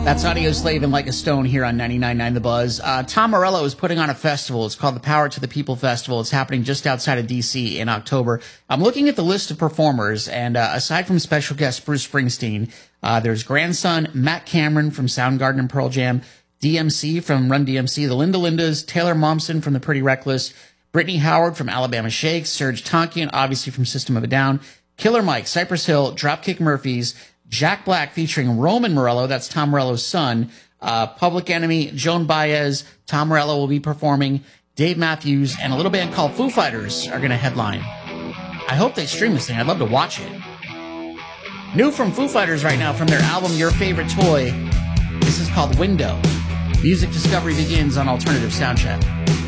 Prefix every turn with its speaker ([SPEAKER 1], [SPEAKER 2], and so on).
[SPEAKER 1] That's Audio Slave and Like a Stone here on 99.9 The Buzz. Tom Morello is putting on a festival. It's called the Power to the People Festival. It's happening just outside of D.C. in October. I'm looking at the list of performers, and aside from special guest Bruce Springsteen, there's grandson Matt Cameron from Soundgarden and Pearl Jam, DMC from Run DMC, the Linda Lindas, Taylor Momsen from The Pretty Reckless, Brittany Howard from Alabama Shakes, Serge Tankian, obviously from System of a Down, Killer Mike, Cypress Hill, Dropkick Murphys, Jack Black featuring Roman Morello, that's Tom Morello's son, Public Enemy, Joan Baez, Tom Morello will be performing, Dave Matthews, and a little band called Foo Fighters are going to headline. I hope they stream this thing. I'd love to watch it. New from Foo Fighters right now from their album Your Favorite Toy. This is called Window. Music discovery begins on Alternative Soundcheck.